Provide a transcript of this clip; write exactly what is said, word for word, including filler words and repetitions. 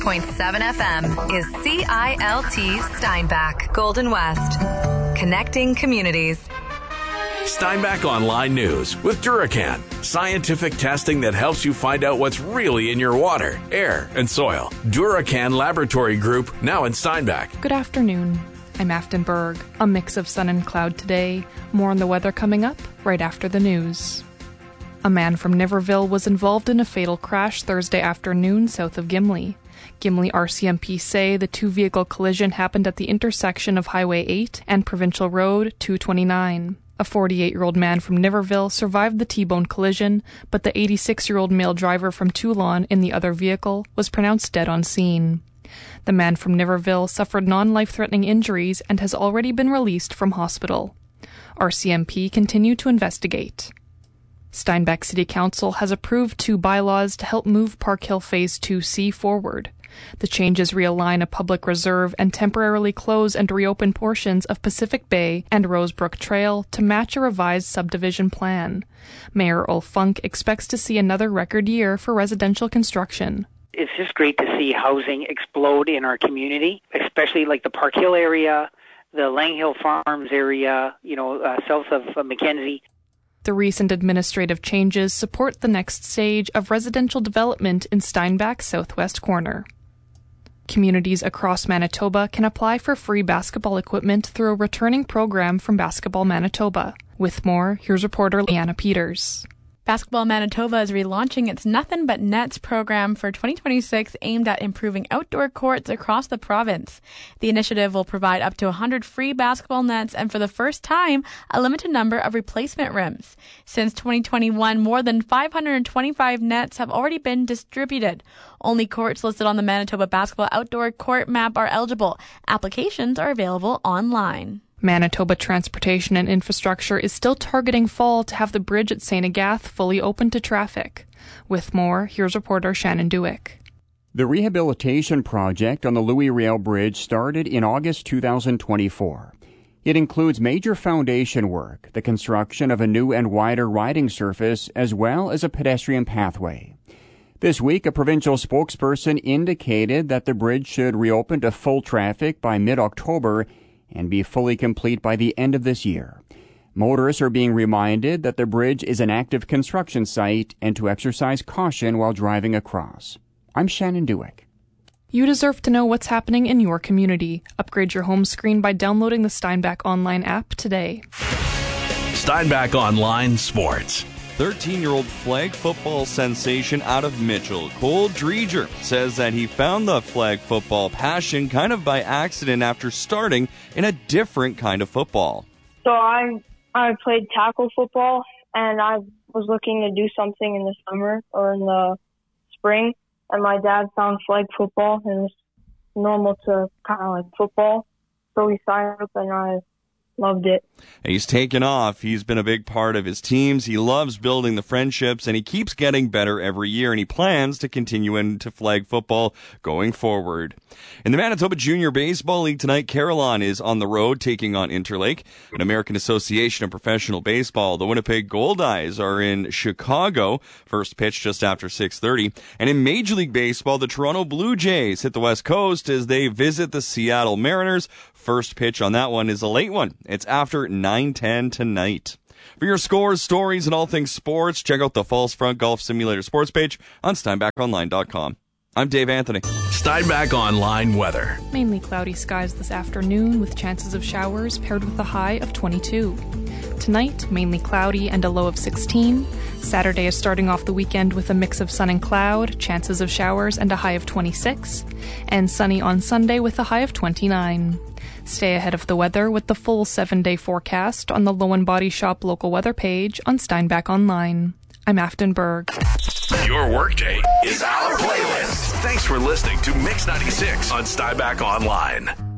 point seven F M is C I L T Steinbach, Golden West. Connecting communities. Steinbach Online News with Duracan. Scientific testing that helps you find out what's really in your water, air, and soil. Duracan Laboratory Group, now in Steinbach. Good afternoon. I'm Afton Berg. A mix of sun and cloud today. More on the weather coming up right after the news. A man from Niverville was involved in a fatal crash Thursday afternoon south of Gimli. Gimli R C M P say the two-vehicle collision happened at the intersection of Highway eight and Provincial Road two twenty-nine. A forty-eight-year-old man from Niverville survived the T-bone collision, but the eighty-six-year-old male driver from Toulon in the other vehicle was pronounced dead on scene. The man from Niverville suffered non-life-threatening injuries and has already been released from hospital. R C M P continue to investigate. Steinbach City Council has approved two bylaws to help move Park Hill Phase two C forward. The changes realign a public reserve and temporarily close and reopen portions of Pacific Bay and Rosebrook Trail to match a revised subdivision plan. Mayor Ulf Funk expects to see another record year for residential construction. It's just great to see housing explode in our community, especially like the Park Hill area, the Lang Hill Farms area, you know, uh, south of uh, Mackenzie. The recent administrative changes support the next stage of residential development in Steinbach's southwest corner. Communities across Manitoba can apply for free basketball equipment through a returning program from Basketball Manitoba. With more, here's reporter Leanna Peters. Basketball Manitoba is relaunching its Nothing But Nets program for twenty twenty-six aimed at improving outdoor courts across the province. The initiative will provide up to one hundred free basketball nets and for the first time, a limited number of replacement rims. Since twenty twenty-one, more than five hundred twenty-five nets have already been distributed. Only courts listed on the Manitoba Basketball Outdoor Court Map are eligible. Applications are available online. Manitoba Transportation and Infrastructure is still targeting fall to have the bridge at Saint Agath fully open to traffic. With more, here's reporter Shannon Dewick. The rehabilitation project on the Louis Riel Bridge started in August two thousand twenty-four. It includes major foundation work, the construction of a new and wider riding surface, as well as a pedestrian pathway. This week, a provincial spokesperson indicated that the bridge should reopen to full traffic by mid-October and be fully complete by the end of this year. Motorists are being reminded that the bridge is an active construction site and to exercise caution while driving across. I'm Shannon Dewick. You deserve to know what's happening in your community. Upgrade your home screen by downloading the Steinbach Online app today. Steinbach Online Sports. thirteen-year-old flag football sensation out of Mitchell, Cole Dreger, says that he found the flag football passion kind of by accident after starting in a different kind of football. So I I played tackle football, and I was looking to do something in the summer or in the spring, and my dad found flag football, and it's normal to kind of like football. So we signed up, and I loved it. He's taken off. He's been a big part of his teams. He loves building the friendships, and he keeps getting better every year, and he plans to continue into flag football going forward. In the Manitoba Junior Baseball League tonight, Carillon is on the road taking on Interlake. An American Association of Professional Baseball, the Winnipeg Goldeyes are in Chicago. First pitch just after six thirty. And in Major League Baseball, the Toronto Blue Jays hit the West Coast as they visit the Seattle Mariners. First pitch on that one is a late one. It's after nine ten tonight. For your scores, stories, and all things sports, check out the False Front Golf Simulator sports page on steinbach online dot com. I'm Dave Anthony. Steinbach Online weather. Mainly cloudy skies this afternoon with chances of showers paired with a high of twenty-two. Tonight, mainly cloudy and a low of sixteen. Saturday is starting off the weekend with a mix of sun and cloud, chances of showers and a high of twenty-six. And sunny on Sunday with a high of twenty-nine. Stay ahead of the weather with the full seven-day forecast on the Low and Body Shop local weather page on Steinbach Online. I'm Afton Berg. Your workday is our playlist. Thanks for listening to Mix ninety-six on Steinbach Online.